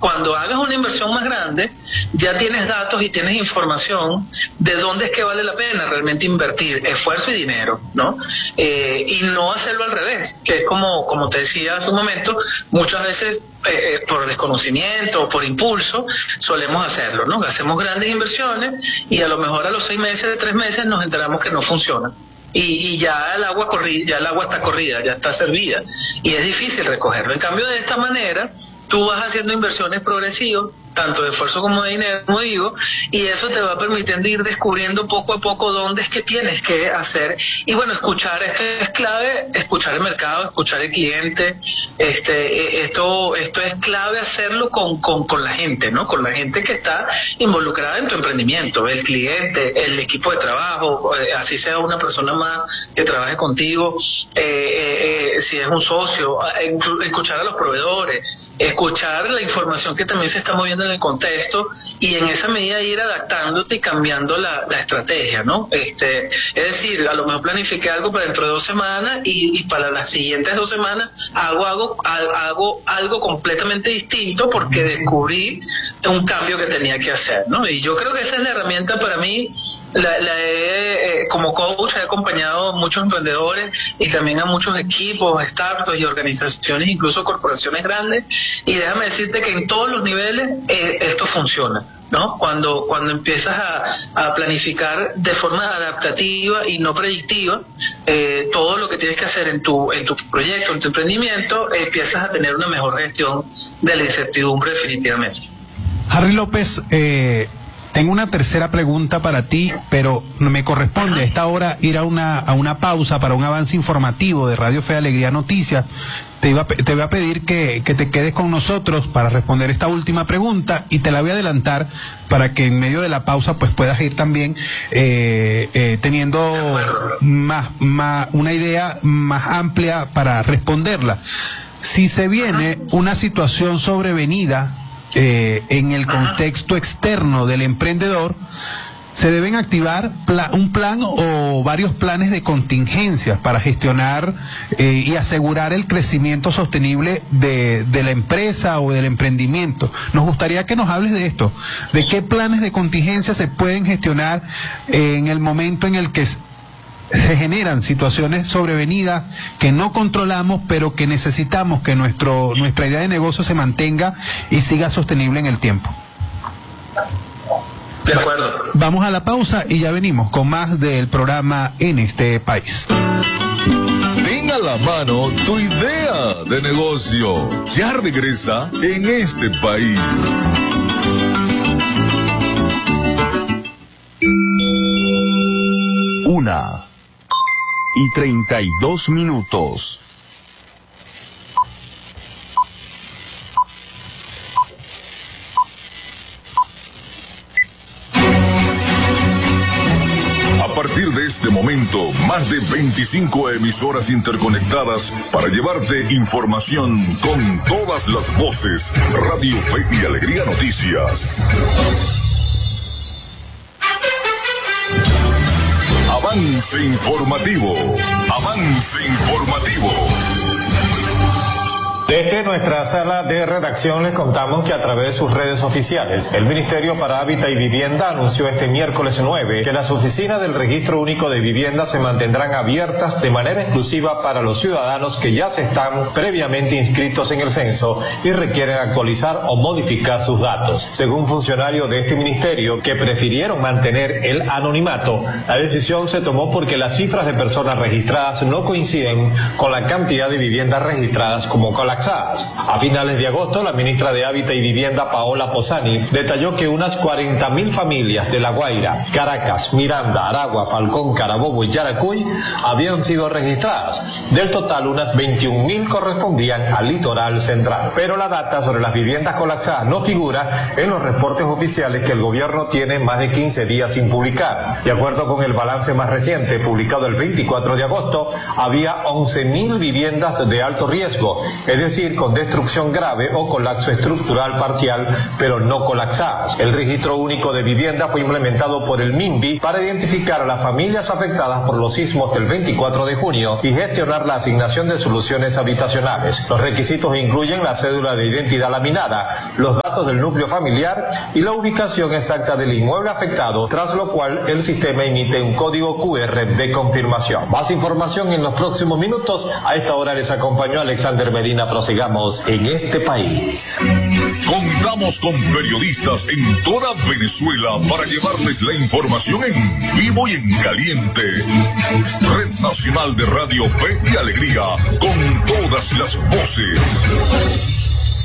cuando hagas una inversión más grande, ya tienes datos y tienes información de dónde es que vale la pena realmente invertir esfuerzo y dinero, ¿no? Y no hacerlo al revés, que es como te decía hace un momento, muchas veces por desconocimiento o por impulso solemos hacerlo, ¿no? Hacemos grandes inversiones y a lo mejor a los 6 meses, 3 meses nos enteramos que no funciona. Y ya el agua está corrida, ya está servida y es difícil recogerlo. En cambio, de esta manera tú vas haciendo inversiones progresivas, tanto de esfuerzo como de dinero, como digo, y eso te va permitiendo ir descubriendo poco a poco dónde es que tienes que hacer. Y bueno, escuchar, esto es clave, escuchar el mercado, escuchar el cliente, esto es clave hacerlo con la gente, ¿no? Con la gente que está involucrada en tu emprendimiento, el cliente, el equipo de trabajo, así sea una persona más que trabaje contigo, si es un socio, escuchar a los proveedores, escuchar la información que también se está moviendo en el contexto y en esa medida ir adaptándote y cambiando la estrategia, ¿no? Es decir, a lo mejor planifiqué algo para dentro de 2 semanas y para las siguientes 2 semanas hago algo completamente distinto porque descubrí un cambio que tenía que hacer, ¿no? Y yo creo que esa es la herramienta para mí, como coach he acompañado a muchos emprendedores y también a muchos equipos, startups y organizaciones, incluso corporaciones grandes, y déjame decirte que en todos los niveles esto funciona, ¿no? Cuando empiezas a planificar de forma adaptativa y no predictiva todo lo que tienes que hacer en tu proyecto, en tu emprendimiento, empiezas a tener una mejor gestión de la incertidumbre definitivamente. Harry López, tengo una tercera pregunta para ti, pero me corresponde a esta hora ir a una pausa para un avance informativo de Radio Fe y Alegría Noticias. Te voy a pedir que te quedes con nosotros para responder esta última pregunta y te la voy a adelantar para que en medio de la pausa pues puedas ir también teniendo una idea más amplia para responderla. Si se viene una situación sobrevenida en el contexto externo del emprendedor, se deben activar un plan o varios planes de contingencias para gestionar y asegurar el crecimiento sostenible de la empresa o del emprendimiento. Nos gustaría que nos hables de esto, de qué planes de contingencia se pueden gestionar en el momento en el que se generan situaciones sobrevenidas que no controlamos, pero que necesitamos que nuestra idea de negocio se mantenga y siga sostenible en el tiempo. De acuerdo. Vamos a la pausa y ya venimos con más del programa En Este País. Ten a la mano tu idea de negocio. Ya regresa En Este País. Una y 32 minutos. A partir de este momento, más de 25 emisoras interconectadas para llevarte información con todas las voces. Radio Fe y Alegría Noticias. Avance informativo. Avance informativo. Desde nuestra sala de redacción les contamos que a través de sus redes oficiales, el Ministerio para Hábitat y Vivienda anunció este miércoles 9 que las oficinas del Registro Único de Vivienda se mantendrán abiertas de manera exclusiva para los ciudadanos que ya se están previamente inscritos en el censo y requieren actualizar o modificar sus datos. Según funcionarios de este ministerio que prefirieron mantener el anonimato, la decisión se tomó porque las cifras de personas registradas no coinciden con la cantidad de viviendas registradas como colapsadas. A finales de agosto, la ministra de Hábitat y Vivienda, Paola Posani, detalló que unas 40.000 familias de La Guaira, Caracas, Miranda, Aragua, Falcón, Carabobo y Yaracuy habían sido registradas. Del total, unas 21.000 correspondían al litoral central. Pero la data sobre las viviendas colapsadas no figura en los reportes oficiales que el gobierno tiene más de 15 días sin publicar. De acuerdo con el balance más reciente, publicado el 24 de agosto, había 11.000 viviendas de alto riesgo, es decir, decir con destrucción grave o colapso estructural parcial, pero no colapsadas. El Registro Único de Vivienda fue implementado por el MINVI para identificar a las familias afectadas por los sismos del 24 de junio y gestionar la asignación de soluciones habitacionales. Los requisitos incluyen la cédula de identidad laminada, los datos del núcleo familiar y la ubicación exacta del inmueble afectado, tras lo cual el sistema emite un código QR de confirmación. Más información en los próximos minutos. A esta hora les acompañó Alexander Medina. Prosigamos en este país. Contamos con periodistas en toda Venezuela para llevarles la información en vivo y en caliente. Red Nacional de Radio Fe y Alegría, con todas las voces.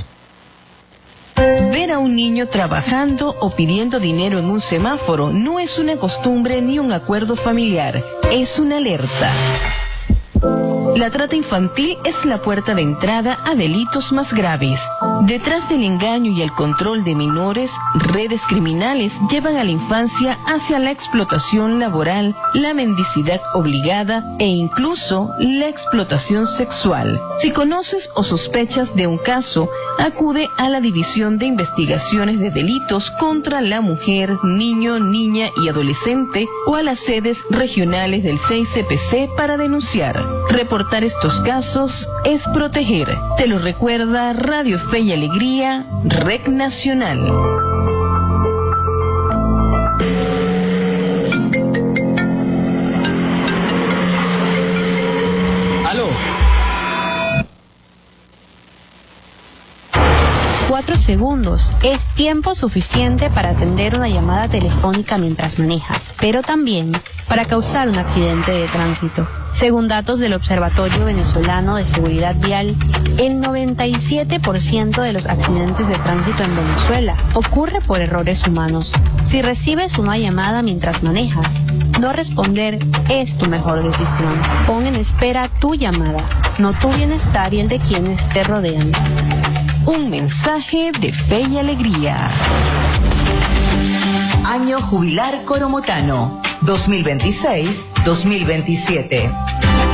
Ver a un niño trabajando o pidiendo dinero en un semáforo no es una costumbre ni un acuerdo familiar, es una alerta. La trata infantil es la puerta de entrada a delitos más graves. Detrás del engaño y el control de menores, redes criminales llevan a la infancia hacia la explotación laboral, la mendicidad obligada e incluso la explotación sexual. Si conoces o sospechas de un caso, acude a la División de Investigaciones de Delitos contra la Mujer, Niño, Niña y Adolescente o a las sedes regionales del 6CPC para denunciar. Reportar estos casos es proteger. Te lo recuerda Radio Fe y Alegría, Red Nacional. Aló. 4 segundos. Es tiempo suficiente para atender una llamada telefónica mientras manejas, pero también para causar un accidente de tránsito. Según datos del Observatorio Venezolano de Seguridad Vial, el 97% de los accidentes de tránsito en Venezuela ocurre por errores humanos. Si recibes una llamada mientras manejas, no responder es tu mejor decisión. Pon en espera tu llamada, no tu bienestar y el de quienes te rodean. Un mensaje de Fe y Alegría. Año Jubilar Coromotano, 2026-2027.